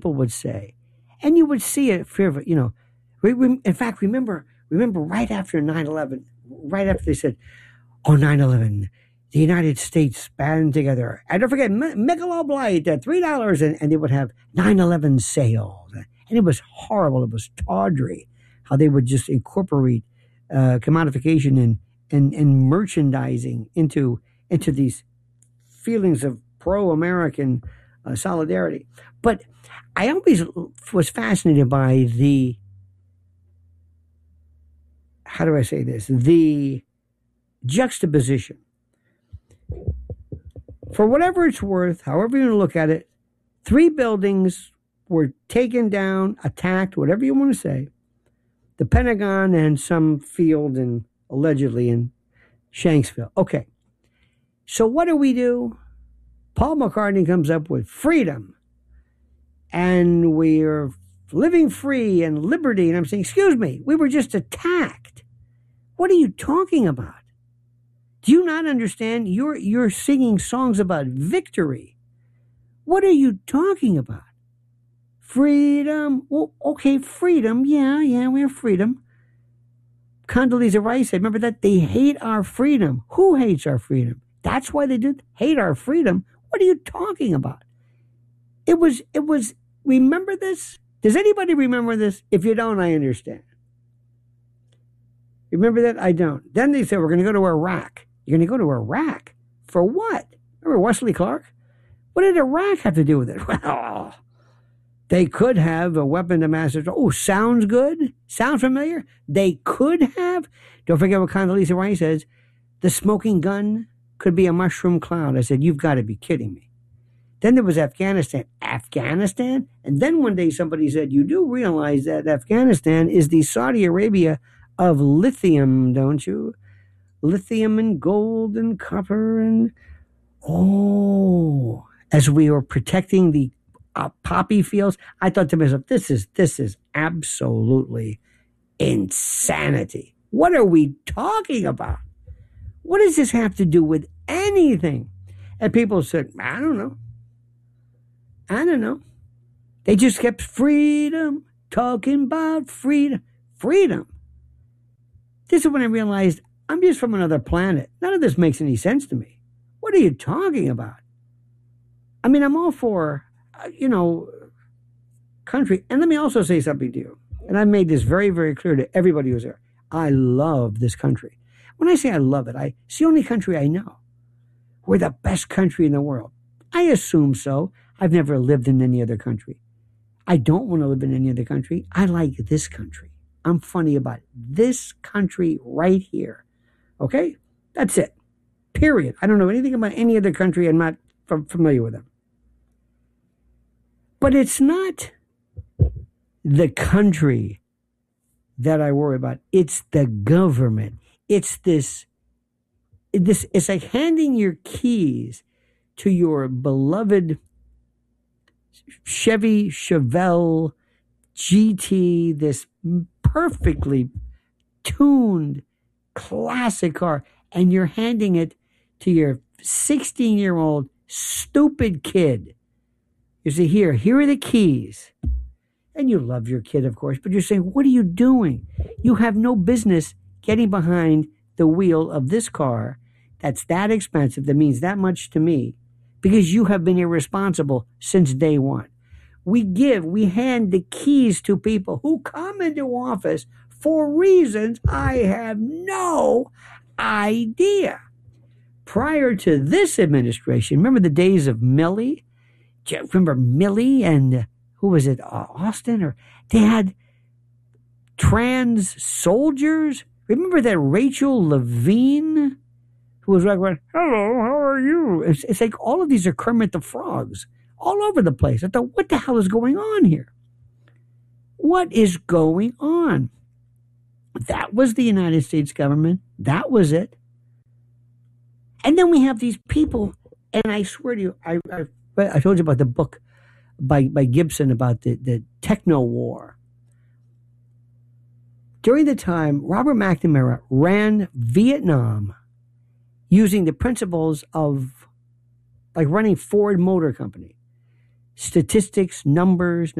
people would say, and you would see it, in fact, remember right after 9/11, right after they said, on 9/11, the United States band together. And don't forget, Michelob Light at $3, and they would have 9/11 sales. And it was horrible. It was tawdry how they would just incorporate commodification and merchandising into these feelings of pro-American solidarity. But I always was fascinated by how do I say this? The juxtaposition. For whatever it's worth, however you want to look at it, 3 buildings were taken down, attacked, whatever you want to say. The Pentagon and some field allegedly in Shanksville. Okay. So what do? Paul McCartney comes up with freedom. And we're living free and liberty. And I'm saying, excuse me, we were just attacked. What are you talking about? Do you not understand? You're singing songs about victory. What are you talking about? Freedom. Well, okay, freedom. Yeah, we have freedom. Condoleezza Rice said, remember that? They hate our freedom. Who hates our freedom? That's why they did hate our freedom. What are you talking about? It was, remember this? Does anybody remember this? If you don't, I understand. Remember that? I don't. Then they said, we're going to go to Iraq. You're going to go to Iraq? For what? Remember Wesley Clark? What did Iraq have to do with it? Well, they could have a weapon of mass destruction. Oh, sounds good? Sound familiar? They could have. Don't forget what Condoleezza Rice says. The smoking gun could be a mushroom cloud. I said, you've got to be kidding me. Then there was Afghanistan. Afghanistan? And then one day somebody said, you do realize that Afghanistan is the Saudi Arabia of lithium, don't you? Lithium and gold and copper and... Oh, as we were protecting the poppy fields, I thought to myself, this is absolutely insanity. What are we talking about? What does this have to do with anything? And people said, I don't know. They just kept freedom, talking about freedom. Freedom. This is when I realized I'm just from another planet. None of this makes any sense to me. What are you talking about? I mean, I'm all for, country. And let me also say something to you. And I made this very, very clear to everybody who's there. I love this country. When I say I love it, it's the only country I know. We're the best country in the world. I assume so. I've never lived in any other country. I don't want to live in any other country. I like this country. I'm funny about it. This country right here. Okay? That's it. Period. I don't know anything about any other country. I'm not familiar with them. But it's not the country that I worry about. It's the government. It's it's like handing your keys to your beloved Chevy Chevelle GT, this perfectly tuned classic car, and you're handing it to your 16-year-old stupid kid. You say, here are the keys. And you love your kid, of course, but you're saying, what are you doing? You have no business getting behind the wheel of this car that's that expensive, that means that much to me, because you have been irresponsible since day one. We hand the keys to people who come into office for reasons I have no idea. Prior to this administration, remember the days of Milley? Do you remember Milley and who was it, Austin? Or they had trans soldiers. Remember that Rachel Levine, who was like, hello, how are you? It's like all of these are Kermit the Frogs all over the place. I thought, what the hell is going on here? What is going on? That was the United States government. That was it. And then we have these people, and I swear to you, I told you about the book by Gibson about the techno war. During the time, Robert McNamara ran Vietnam using the principles of like running Ford Motor Company. statistics, numbers,